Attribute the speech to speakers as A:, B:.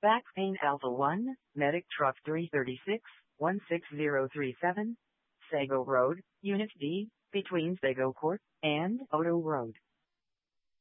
A: Back Pain Alpha 1, Medic Truck 336, 16037, Sago Road, Unit D, between Sago Court and Odo Road.